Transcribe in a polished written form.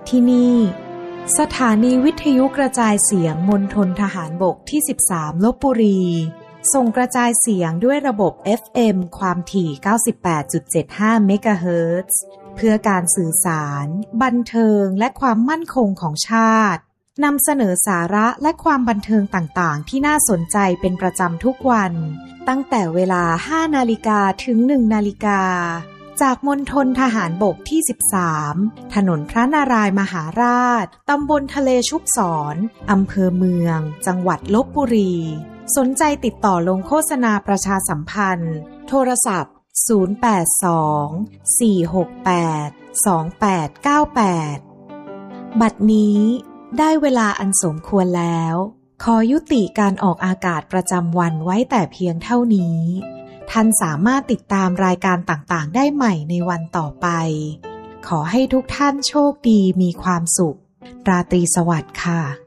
ที่นี่สถานีวิทยุกระจายเสียงมณฑลทหารบกที่13ลพบุรีส่งกระจายเสียงด้วยระบบ FM ความถี่ 98.75 เมกะเฮิรตซ์เพื่อการสื่อสารบันเทิงและความมั่นคงของชาตินำเสนอสาระและความบันเทิงต่างๆที่น่าสนใจเป็นประจำทุกวันตั้งแต่เวลา 5 นาฬิกาถึง 1 นาฬิกาจากมณฑลทหารบกที่13ถนนพระนารายมหาราชตำบลทะเลชุบศรอำเภอเมืองจังหวัดลพบุรีสนใจติดต่อลงโฆษณาประชาสัมพันธ์โทรศัพท์082-468-2898บัดนี้ได้เวลาอันสมควรแล้วขอยุติการออกอากาศประจำวันไว้แต่เพียงเท่านี้ท่านสามารถติดตามรายการต่างๆได้ใหม่ในวันต่อไปขอให้ทุกท่านโชคดีมีความสุขราตรีสวัสดิ์ค่ะ